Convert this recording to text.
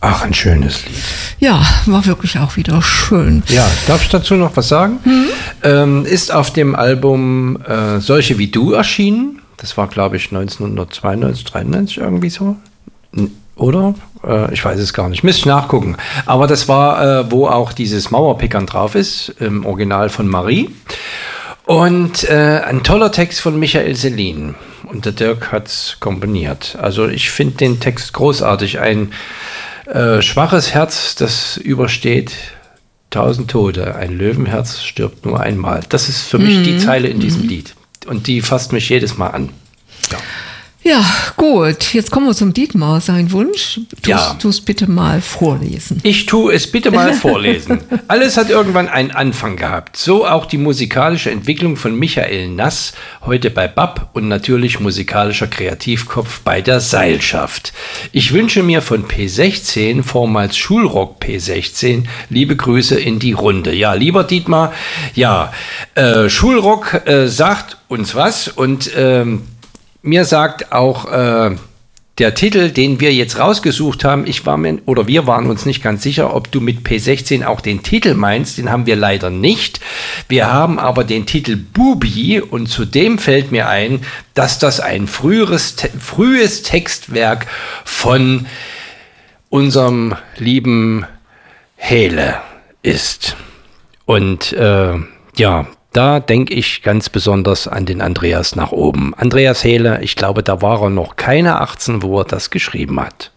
Ach, ein schönes Lied. Ja, war wirklich auch wieder schön. Ja, darf ich dazu noch was sagen? Ist auf dem Album Solche wie du erschienen. Das war, glaube ich, 1992, 93 irgendwie so. Oder? Ich weiß es gar nicht. Müsste ich nachgucken. Aber das war, wo auch dieses Mauerpickern drauf ist, im Original von Marie. Und ein toller Text von Michael Selin. Und der Dirk hat es komponiert. Also ich finde den Text großartig. Ein schwaches Herz, das übersteht 1000 Tote. Ein Löwenherz stirbt nur einmal. Das ist für mich die Zeile in diesem Lied. Und die fasst mich jedes Mal an. Ja. Ja, gut. Jetzt kommen wir zum Dietmar. Sein Wunsch. Du es bitte mal vorlesen. Ich tue es bitte mal vorlesen. Alles hat irgendwann einen Anfang gehabt. So auch die musikalische Entwicklung von Michael Nass, heute bei BAP und natürlich musikalischer Kreativkopf bei der Seilschaft. Ich wünsche mir von P16, vormals Schulrock P16, liebe Grüße in die Runde. Ja, lieber Dietmar, ja, Schulrock sagt uns was und mir sagt auch der Titel, den wir jetzt rausgesucht haben, wir waren uns nicht ganz sicher, ob du mit P16 auch den Titel meinst, den haben wir leider nicht. Wir haben aber den Titel Bubi und zudem fällt mir ein, dass das ein frühes Textwerk von unserem lieben Hele ist. Und da denke ich ganz besonders an den Andreas nach oben. Andreas Hele, ich glaube, da war er noch keine 18, wo er das geschrieben hat.